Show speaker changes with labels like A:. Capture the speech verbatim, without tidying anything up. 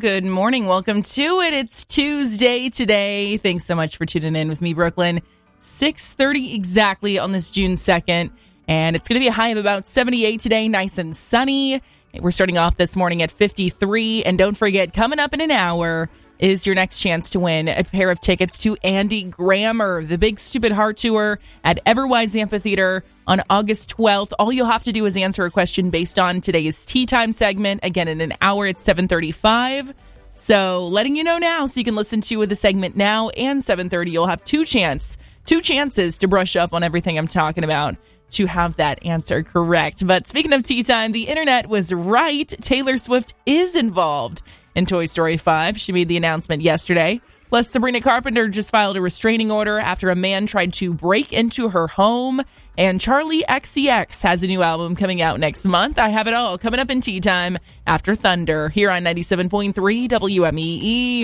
A: Good morning. Welcome to it. It's Tuesday today. Thanks so much for tuning in with me, Brooklyn. six thirty exactly on this June second. And it's going to be a high of about seventy-eight today. Nice and sunny. We're starting off this morning at fifty-three. And don't forget, coming up in an hour is your next chance to win a pair of tickets to Andy Grammer, the Big Stupid Heart Tour at Everwise Amphitheater on August twelfth. All you'll have to do is answer a question based on today's Tea Time segment. Again, in an hour at seven thirty-five. So letting you know now so you can listen to the segment now and seven thirty. You'll have two chance, two chances to brush up on everything I'm talking about to have that answer correct. But speaking of Tea Time, the internet was right. Taylor Swift is involved in Toy Story five. She made the announcement yesterday. Plus, Sabrina Carpenter just filed a restraining order after a man tried to break into her home. And Charlie X C X has a new album coming out next month. I have it all coming up in Tea Time after Thunder here on ninety-seven point three W M E E.